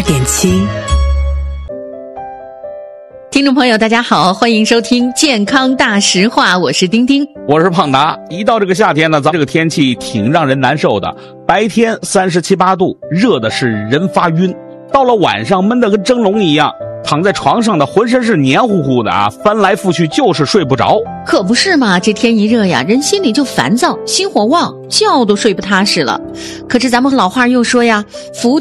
92.7。 听众朋友大家好，欢迎收听健康大实话，我是丁丁， 我是胖达。一到这个夏天呢，咱这个天气挺让人难受的，白天37、8度，热的是人发晕，到了晚上闷得跟蒸笼一样，躺在床上的浑身是黏糊糊的啊，翻来覆去就是睡不着。 可不是嘛，这天一热呀，人心里就烦躁，心火旺，觉都睡不踏实了。可是咱们老话又说呀，福